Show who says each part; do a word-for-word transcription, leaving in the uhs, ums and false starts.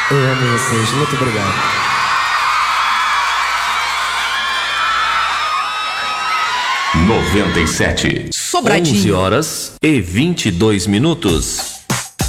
Speaker 1: Eu amo vocês, muito obrigado.
Speaker 2: noventa e sete.
Speaker 3: Sobradinho.
Speaker 2: onze horas e vinte e dois minutos.